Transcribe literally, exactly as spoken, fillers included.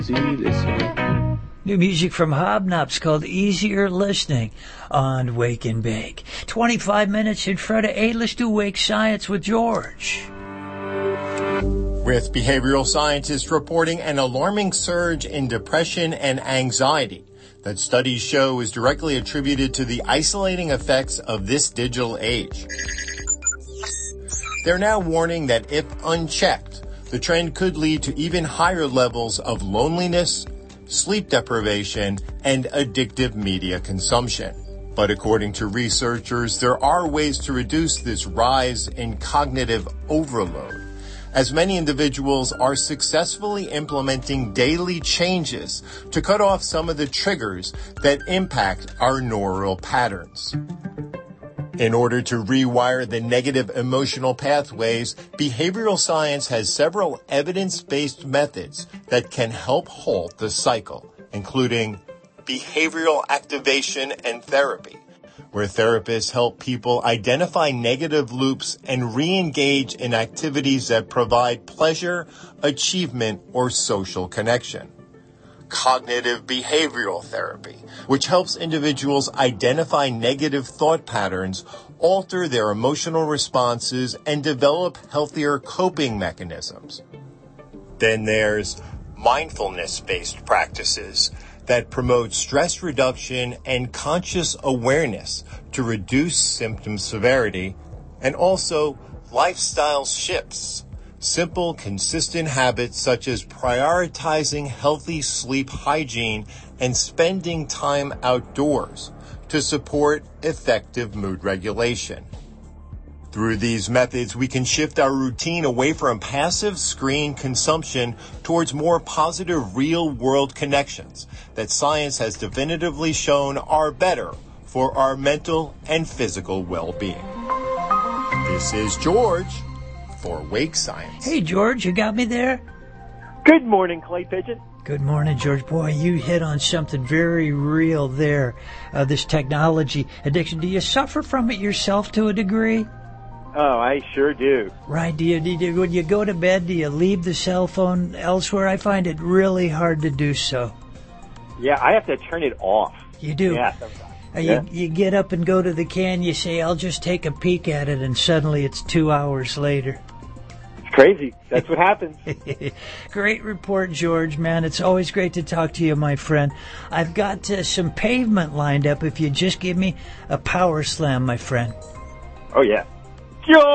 Easy listening. New music from Hobnobs called Easier Listening on Wake and Bake. twenty-five minutes in front of eight. Let's do Wake Science with George. With behavioral scientists reporting an alarming surge in depression and anxiety that studies show is directly attributed to the isolating effects of this digital age. They're now warning that if unchecked, the trend could lead to even higher levels of loneliness, sleep deprivation, and addictive media consumption. But according to researchers, there are ways to reduce this rise in cognitive overload, as many individuals are successfully implementing daily changes to cut off some of the triggers that impact our neural patterns. In order to rewire the negative emotional pathways, behavioral science has several evidence-based methods that can help halt the cycle, including behavioral activation and therapy, where therapists help people identify negative loops and re-engage in activities that provide pleasure, achievement, or social connection. Cognitive behavioral therapy, which helps individuals identify negative thought patterns, alter their emotional responses, and develop healthier coping mechanisms. Then there's mindfulness-based practices that promote stress reduction and conscious awareness to reduce symptom severity, and also lifestyle shifts. Simple, consistent habits such as prioritizing healthy sleep hygiene and spending time outdoors to support effective mood regulation. Through these methods, we can shift our routine away from passive screen consumption towards more positive real-world connections that science has definitively shown are better for our mental and physical well-being. This is George for Wake Science. Hey, George, you got me there? Good morning, Clay Pigeon. Good morning, George. Boy, you hit on something very real there, uh, this technology addiction. Do you suffer from it yourself to a degree? Oh, I sure do. Right. Do you, do you, when you go to bed, do you leave the cell phone elsewhere? I find it really hard to do so. Yeah, I have to turn it off. You do? Yeah, sometimes. Uh, yeah. You, you get up and go to the can, you say, I'll just take a peek at it, and suddenly it's two hours later. It's crazy. That's what happens. Great report, George, man. It's always great to talk to you, my friend. I've got uh, some pavement lined up if you just give me a power slam, my friend. Oh, yeah. George!